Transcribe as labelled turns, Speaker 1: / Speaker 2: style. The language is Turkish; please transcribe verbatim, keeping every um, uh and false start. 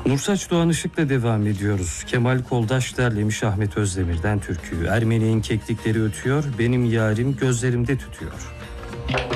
Speaker 1: Nursaç Doğan Işık'la devam ediyoruz. Kemal Koldaş derlemiş Ahmet Özdemir'den türküyü. Ermeni'nin keklikleri ötüyor, benim yarim gözlerimde tütüyor.